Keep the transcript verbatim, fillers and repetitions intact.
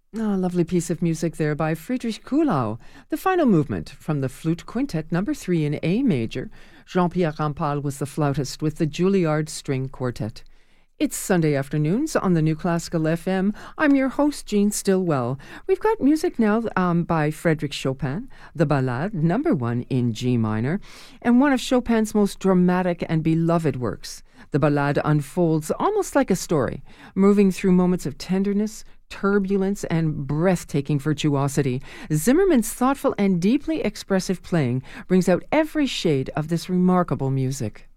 Ah, lovely piece of music there by Friedrich Kuhlau. The final movement from the Flute Quintet number three in A major. Jean-Pierre Rampal was the flautist with the Juilliard String Quartet. It's Sunday afternoons on the New Classical F M. I'm your host, Jean Stillwell. We've got music now um, by Frédéric Chopin, the Ballade, number one in G minor, and one of Chopin's most dramatic and beloved works. The Ballade unfolds almost like a story, moving through moments of tenderness, turbulence, and breathtaking virtuosity. Zimmermann's thoughtful and deeply expressive playing brings out every shade of this remarkable music.